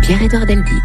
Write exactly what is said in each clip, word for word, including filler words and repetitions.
Pierre-Édouard Deldic.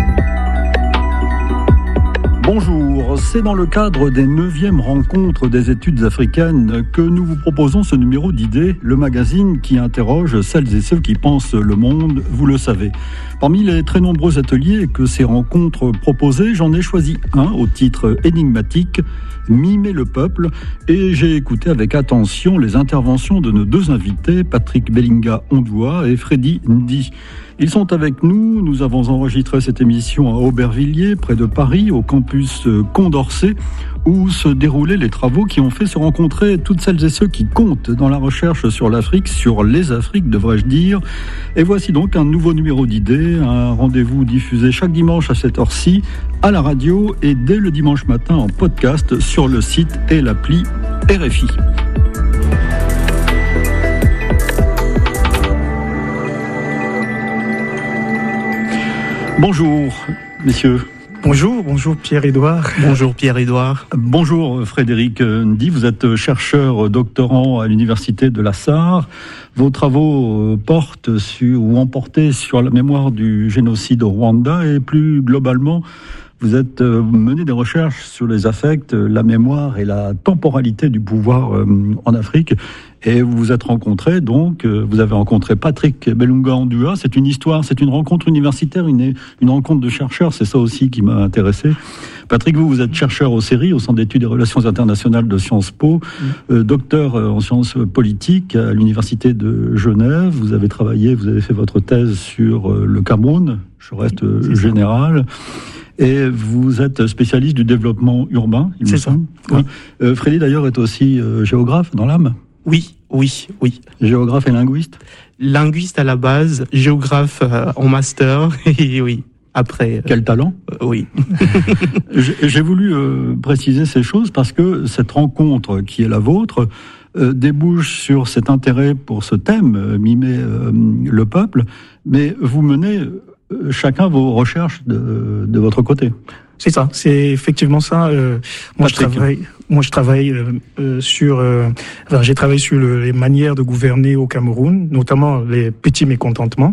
Bonjour, c'est dans le cadre des neuvièmes rencontres des études africaines que nous vous proposons ce numéro d'Idées, le magazine qui interroge celles et ceux qui pensent le monde, vous le savez. Parmi les très nombreux ateliers que ces rencontres proposaient, j'en ai choisi un au titre énigmatique, Mimer le peuple, et j'ai écouté avec attention les interventions de nos deux invités, Patrick Belinga-Ondua et Freddy Ndi. Ils sont avec nous, nous avons enregistré cette émission à Aubervilliers, près de Paris, au campus Condorcet, où se déroulaient les travaux qui ont fait se rencontrer toutes celles et ceux qui comptent dans la recherche sur l'Afrique, sur les Afriques, devrais-je dire. Et voici donc un nouveau numéro d'Idées, un rendez-vous diffusé chaque dimanche à cette heure-ci, à la radio et dès le dimanche matin en podcast sur le site et l'appli R F I. Bonjour, messieurs. Bonjour, bonjour Pierre-Édouard. Bonjour Pierre-Édouard. Bonjour Frédéric Ndi, vous êtes chercheur doctorant à l'université de la Sarre. Vos travaux portent sur, ou ont porté sur la mémoire du génocide au Rwanda et plus globalement, vous êtes mené des recherches sur les affects, la mémoire et la temporalité du pouvoir en Afrique. Et vous vous êtes rencontrés, donc, vous avez rencontré Patrick Belinga-Ondua. C'est une histoire, c'est une rencontre universitaire, une, une rencontre de chercheurs. C'est ça aussi qui m'a intéressé. Patrick, vous, vous êtes chercheur au C E R I, au Centre d'études et relations internationales de Sciences Po, mmh. euh, docteur en sciences politiques à l'université de Genève. Vous avez travaillé, vous avez fait votre thèse sur euh, le Cameroun. Je reste euh, général. Et vous êtes spécialiste du développement urbain, il me semble. Oui. Euh, Freddy, d'ailleurs, est aussi euh, géographe dans l'âme. Oui, oui, oui. Géographe et linguiste. Linguiste à la base, géographe euh, en master, et oui, après... Euh, Quel talent euh, Oui. J'ai voulu euh, préciser ces choses parce que cette rencontre qui est la vôtre euh, débouche sur cet intérêt pour ce thème, euh, mimer euh, le peuple, mais vous menez... chacun vos recherches de, de votre côté. C'est ça, c'est effectivement ça. Euh, moi, je travaille, moi, je travaille euh, euh, sur. Euh, enfin, j'ai travaillé sur le, les manières de gouverner au Cameroun, notamment les petits mécontentements.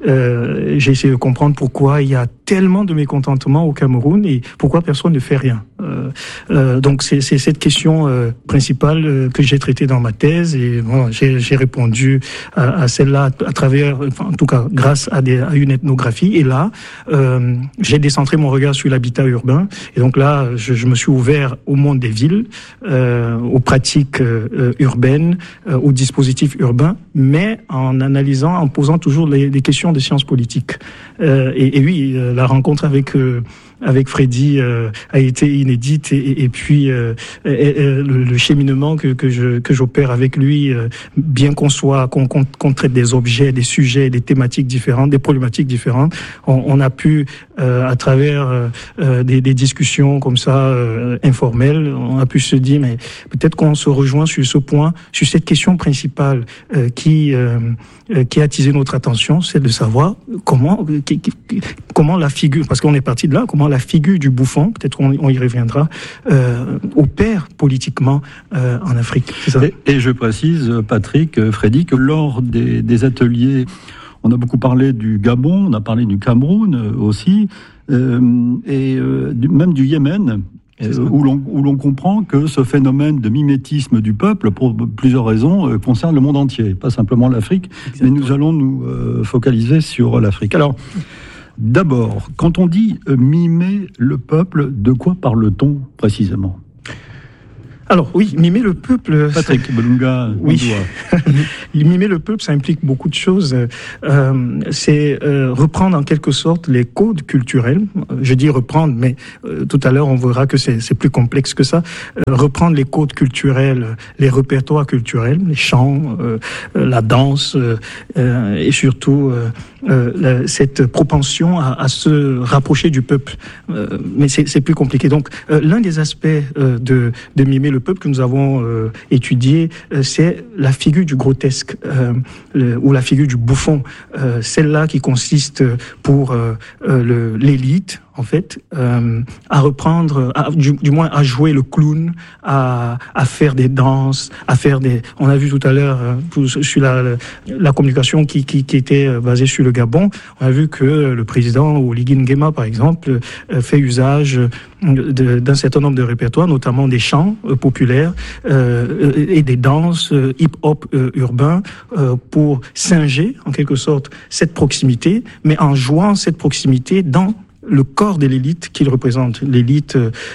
Euh, j'ai essayé de comprendre pourquoi il y a tellement de mécontentements au Cameroun et pourquoi personne ne fait rien. Euh, euh, donc c'est, c'est cette question euh, principale euh, que j'ai traitée dans ma thèse et bon, j'ai, j'ai répondu à, à celle-là à travers, enfin, en tout cas grâce à, des, à une ethnographie. Et là, euh, j'ai décentré mon regard sur l'habitat urbain. Et donc là, je, je me suis ouvert au monde des villes, euh, aux pratiques euh, urbaines, euh, aux dispositifs urbains, mais en analysant, en posant toujours les, les questions de sciences politiques. Euh, et, et oui, euh, la rencontre avec euh, avec Freddy euh, a été inédite et, et, et puis euh, et, et, le, le cheminement que que je que j'opère avec lui, euh, bien qu'on soit qu'on, qu'on, qu'on traite des objets, des sujets, des thématiques différentes, des problématiques différentes, on, on a pu euh, à travers euh, des, des discussions comme ça euh, informelles, on a pu se dire mais peut-être qu'on se rejoint sur ce point, sur cette question principale euh, qui euh, qui a attisé notre attention, c'est de savoir comment qui, qui, comment la figure, parce qu'on est parti de là, comment la figure du bouffon, peut-être qu'on on y reviendra, euh, opère politiquement euh, en Afrique. C'est ça. Et, et je précise, Patrick, Freddy, que lors des, des ateliers, on a beaucoup parlé du Gabon, on a parlé du Cameroun aussi, euh, et euh, du, même du Yémen. Où l'on, où l'on comprend que ce phénomène de mimétisme du peuple, pour plusieurs raisons, euh, concerne le monde entier, pas simplement l'Afrique. Exactement. Mais nous allons nous euh, focaliser sur l'Afrique. Alors, d'abord, quand on dit euh, mimer le peuple, de quoi parle-t-on précisément ? Alors oui, mimer le peuple... Patrick Belinga, oui. Mimer le peuple, ça implique beaucoup de choses. Euh, c'est euh, reprendre en quelque sorte les codes culturels. Je dis reprendre, mais euh, tout à l'heure on verra que c'est, c'est plus complexe que ça. Euh, reprendre les codes culturels, les répertoires culturels, les chants, euh, la danse, euh, et surtout euh, euh, la, cette propension à, à se rapprocher du peuple. Euh, mais c'est, c'est plus compliqué. Donc euh, l'un des aspects euh, de, de mimer le peuple que nous avons euh, étudié, euh, c'est la figure du grotesque euh, le, ou la figure du bouffon. Euh, celle-là qui consiste pour euh, euh, le, l'élite, en fait, euh, à reprendre, à, du, du moins à jouer le clown, à, à faire des danses, à faire des. On a vu tout à l'heure euh, sur la, la communication qui, qui, qui était basée sur le Gabon. On a vu que le président Oligui Nguema, par exemple, euh, fait usage de, d'un certain nombre de répertoires, notamment des chants euh, populaires euh, et des danses euh, hip-hop euh, urbains euh, pour singer en quelque sorte cette proximité, mais en jouant cette proximité dans le corps de l'élite qu'il représente, l'élite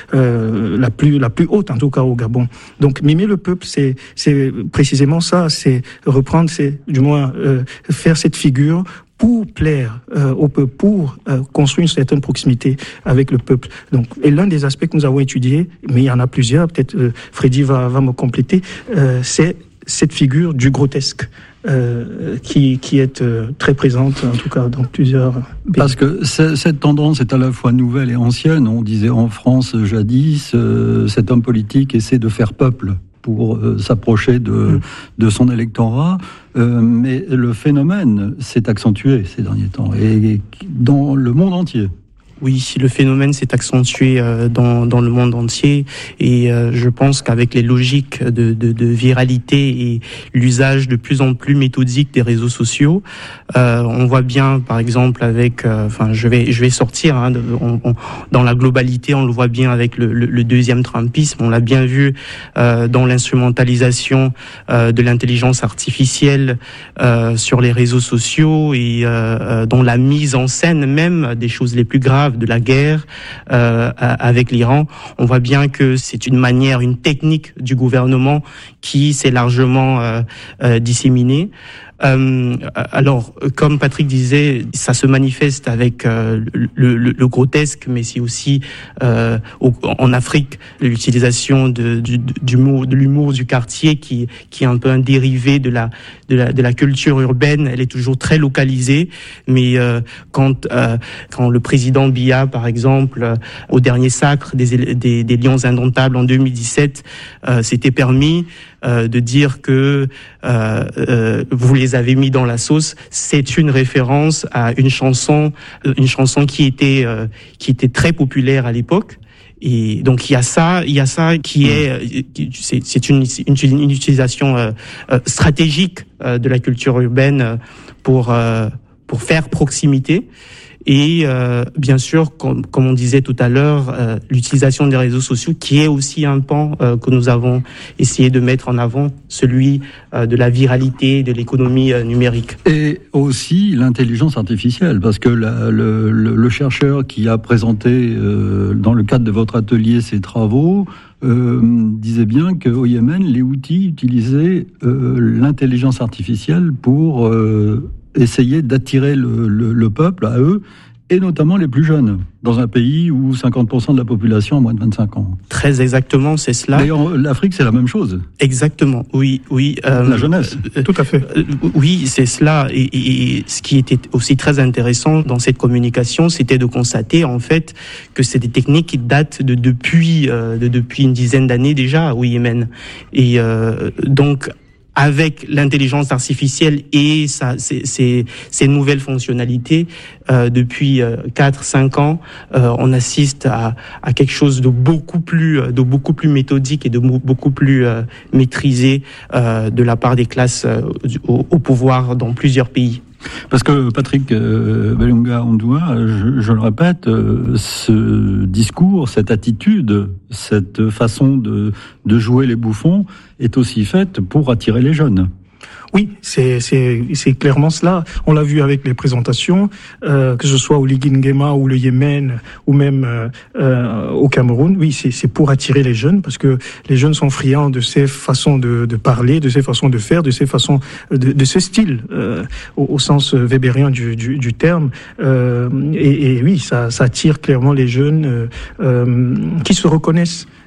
euh, la plus la plus haute en tout cas au Gabon. Donc mimer le peuple, c'est c'est précisément ça, c'est reprendre, c'est du moins euh, faire cette figure pour plaire euh, au peuple, pour euh, construire une certaine proximité avec le peuple. Donc, et l'un des aspects que nous avons étudiés, mais il y en a plusieurs, peut-être euh, Freddy va va me compléter, euh, c'est cette figure du grotesque. Euh, qui, qui est euh, très présente, en tout cas, dans plusieurs pays. Parce que cette tendance est à la fois nouvelle et ancienne. On disait en France, jadis, euh, cet homme politique essaie de faire peuple pour euh, s'approcher de, mmh. de son électorat. Euh, mais le phénomène s'est accentué ces derniers temps, et dans le monde entier. Oui, le phénomène s'est accentué euh, dans, dans le monde entier, et euh, je pense qu'avec les logiques de, de, de viralité et l'usage de plus en plus méthodique des réseaux sociaux, euh, on voit bien, par exemple, avec, euh, enfin, je vais je vais sortir hein, de, on, on, dans la globalité, on le voit bien avec le, le, le deuxième Trumpisme, on l'a bien vu euh, dans l'instrumentalisation euh, de l'intelligence artificielle euh, sur les réseaux sociaux, et euh, dans la mise en scène même des choses les plus graves de la guerre euh, avec l'Iran. On voit bien que c'est une manière, une technique du gouvernement qui s'est largement euh, euh, disséminée. Euh, alors, comme Patrick disait, ça se manifeste avec euh, le, le, le grotesque, mais c'est aussi euh, au, en Afrique l'utilisation de, du, du de l'humour du quartier, qui, qui est un peu un dérivé de la, de la, de la culture urbaine. Elle est toujours très localisée, mais euh, quand, euh, quand le président Biya, par exemple, euh, au dernier sacre des, des, des Lions indomptables en deux mille dix-sept, euh, s'était permis euh, de dire que euh, euh, vous les avez mis dans la sauce, c'est une référence à une chanson, une chanson qui était euh, qui était très populaire à l'époque. Et donc il y a ça, il y a ça qui est, c'est, c'est une, une, une utilisation euh, stratégique euh, de la culture urbaine pour euh, pour faire proximité. Et euh, bien sûr, comme, comme on disait tout à l'heure, euh, l'utilisation des réseaux sociaux, qui est aussi un pan euh, que nous avons essayé de mettre en avant, celui euh, de la viralité, de l'économie euh, numérique. Et aussi l'intelligence artificielle, parce que la, le, le, le chercheur qui a présenté euh, dans le cadre de votre atelier ses travaux euh, disait bien qu'au Yémen, les Houthis utilisaient euh, l'intelligence artificielle pour euh, essayer d'attirer le, le, le peuple à eux, et notamment les plus jeunes, dans un pays où cinquante pour cent de la population a moins de vingt-cinq ans. Très exactement, c'est cela. D'ailleurs, l'Afrique, c'est la même chose. Exactement, oui, oui. Euh, la jeunesse. Euh, Tout à fait. Euh, oui, c'est cela. Et, et, et ce qui était aussi très intéressant dans cette communication, c'était de constater, en fait, que c'est des techniques qui datent de depuis, euh, de depuis une dizaine d'années déjà au Yémen. Et euh, donc, avec l'intelligence artificielle et sa, ses, ses, ses nouvelles fonctionnalités, euh, depuis quatre à cinq ans, euh, on assiste à, à quelque chose de beaucoup plus, de beaucoup plus méthodique et de beaucoup plus euh, maîtrisé euh, de la part des classes euh, au, au pouvoir dans plusieurs pays. Parce que Patrick euh, Belunga Ondua, je, je le répète, euh, ce discours, cette attitude, cette façon de, de jouer les bouffons est aussi faite pour attirer les jeunes. Oui, c'est c'est c'est clairement cela. On l'a vu avec les présentations, euh, que ce soit au Oligui Nguema ou le Yémen ou même euh, euh, au Cameroun. Oui, c'est c'est pour attirer les jeunes, parce que les jeunes sont friands de ces façons de de parler, de ces façons de faire, de ces façons de de ce style euh, au, au sens webérien du du, du terme. Euh, et, et oui, ça ça attire clairement les jeunes euh, euh, qui se reconnaissent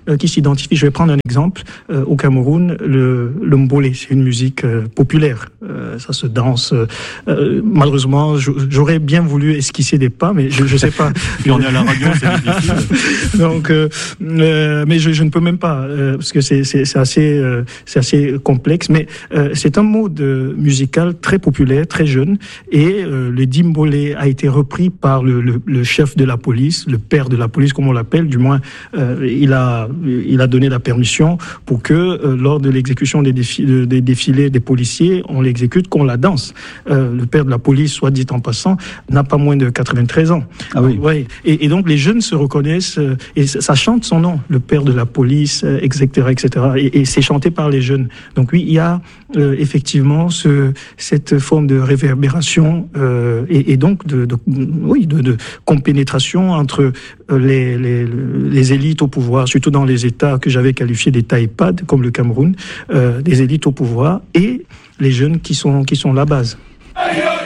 euh, qui s'identifient. Je vais prendre un exemple. Euh, au Cameroun, le, le mbolé, c'est une musique euh, populaire. Euh, ça se danse. Euh, malheureusement, j'aurais bien voulu esquisser des pas, mais je ne sais pas. Puis on est à la radio, c'est difficile. Donc, euh, euh, mais je, je ne peux même pas, euh, parce que c'est, c'est, c'est assez, euh, c'est assez complexe. Mais euh, c'est un mode musical très populaire, très jeune, et euh, le dimbolé a été repris par le, le, le chef de la police, le père de la police, comme on l'appelle. Du moins, euh, il a, il a donné la permission pour que euh, lors de l'exécution des, défi, des défilés des policiers, on l'exécute, qu'on la danse. Euh, le père de la police, soit dit en passant, n'a pas moins de quatre-vingt-treize ans. Ah oui. Ouais. Et, et donc les jeunes se reconnaissent euh, et ça chante son nom, le père de la police, euh, et cetera, et cetera. Et, et c'est chanté par les jeunes. Donc oui, il y a euh, effectivement ce, cette forme de réverbération euh, et, et donc de, de oui de, de compénétration entre les, les, les élites au pouvoir, surtout dans les États que j'avais qualifiés d'États EHPAD comme le Cameroun, euh, des élites au pouvoir et les jeunes qui sont qui sont la base.